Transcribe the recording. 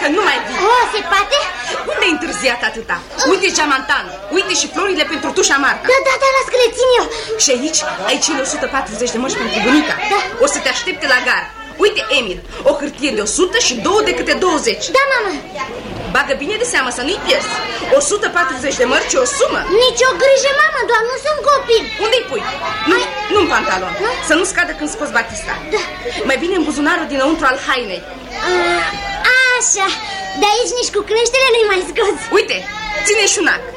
că nu mai vii. Se poate? Unde ai întârziat atâta? Uite geamantan, uite și florile pentru tușa Marca. Da, las că le țin eu. Și aici ai cele 140 de mărci pentru bunica. O să te aștepte la gar. Uite, Emil, o hârtie de 100 și 2 de câte 20. Da, mamă. Bagă bine de seamă să nu-i pierzi. 140 de mărci o sumă. Nici o grijă, mamă, doar nu sunt copil. Unde-i pui? Nu în pantalon. Să nu scadă când scoți batista. Mai bine în buzunarul dinăuntru al hainei. Așa, de aici nici cu creșterea nu-i mai scoți. Uite, ține și un ac.